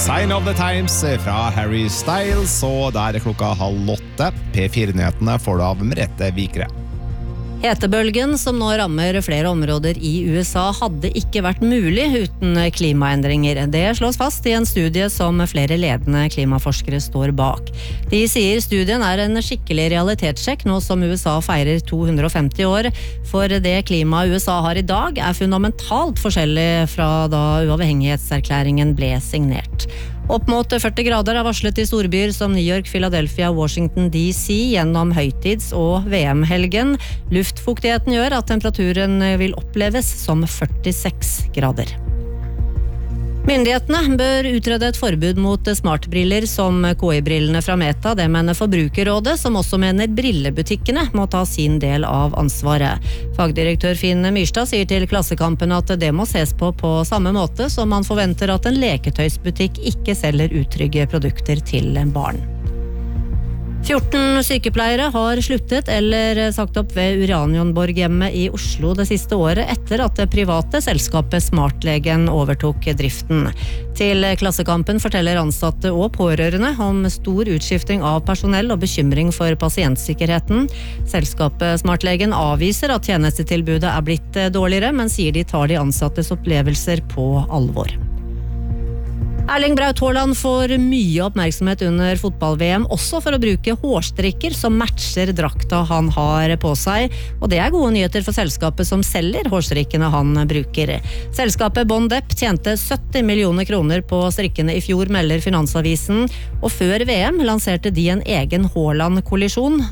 Sign of the Times fra Harry Styles, og der klokka 7:30. P4-nyhetene får du av Merete Vikre. Hetebølgen som nå rammer flere områder i USA hadde ikke vært mulig uten klimaendringer. Det slås fast i en studie som flere ledende klimaforskere står bak. De sier studien en skikkelig realitetssjekk nå som USA feirer 250 år, for det klimaet USA har i dag fundamentalt forskjellig fra da uavhengighetserklæringen ble signert. Opp mot 40 grader varslet i storbyer som New York, Philadelphia, Washington DC gjennom høytids- og VM-helgen. Luftfuktigheten gjør at temperaturen vil oppleves som 46 grader. Myndighetene bør utrede et forbud mot smartbriller som KI-brillene fra Meta. Det mener Forbrukerrådet, som også mener brillebutikkene må ta sin del av ansvaret. Fagdirektør Finn Myrstad sier til Klassekampen at det må ses på samme måte som man forventer at en leketøysbutikk ikke selger utrygge produkter til barn. 14 sykepleiere har sluttet eller sagt opp ved Uranienborghjemmet i Oslo det siste året etter at det private selskapet Smartlegen overtok driften. Til Klassekampen forteller ansatte og pårørende om stor utskifting av personell og bekymring for pasientsikkerheten. Selskapet Smartlegen avviser at tjenestetilbudet blitt dårligere, men sier de tar de ansattes opplevelser på alvor. Erling Braut Haaland får mye oppmerksomhet under fotball-VM, også for å bruke hårstrikker som matcher drakta han har på seg, og det gode nyheter for selskapet som selger hårstrikkene han bruker. Selskapet Bondep tjente 70 millioner kroner på strikkene i fjor, melder Finansavisen, og før VM lanserte de en egen Haaland-kolleksjon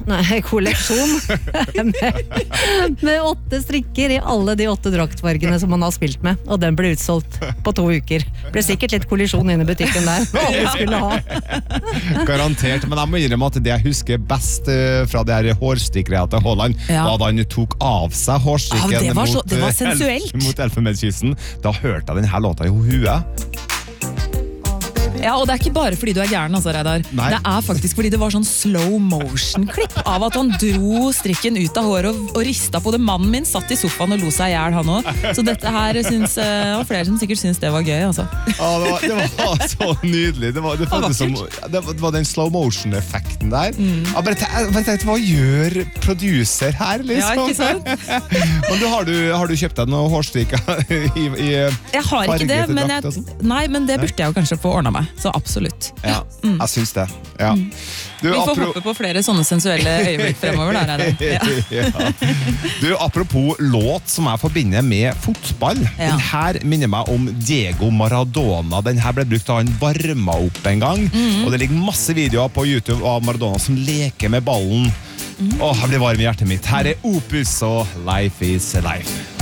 med 8 strikker i alle de 8 draktfargene som han har spilt med, og den ble utsolgt på 2 uker. Ble sikkert litt kollisjon inne i butikken der, alle skulle ha. Garantert, men jeg må innrømme at det jeg husker best fra det her hårstikkere til Haaland, var da han tok av seg hårstrikken det var sensuelt. mot Elfenbenskysten. Da hørte jeg denne låta i huet. Ja, og det ikke bare fordi du gæren, altså, Reidar. Nei. Det faktisk fordi det var sånn slow motion-klipp av at han dro strikken ut av håret og ristet på det. Mannen min satt i sofaen og lo seg ihjel, han også. Så dette her og flere som sikkert synes det var gøy, altså. Ja, det var så nydelig. Det var den slow motion-effekten der. Jeg bare tenkte, hva gjør producer her, liksom? Ja, ikke sant? Men har du kjøpt deg noen hårstrikker i Jeg har ikke det, men det burde jeg jo kanskje få ordnet meg. Så absolutt. Ja, jeg synes det. Ja. Vi får håpe på flere sånne sensuelle øyeblikk fremover der. Ja. Du, apropos låt som jeg forbinder med fotball. Den her minner meg om Diego Maradona. Den her ble brukt da han varmet opp en gang. Og det ligger masse videoer på YouTube av Maradona som leker med ballen. Jeg blir varm i hjertet mitt. Her Opus og Life is Life.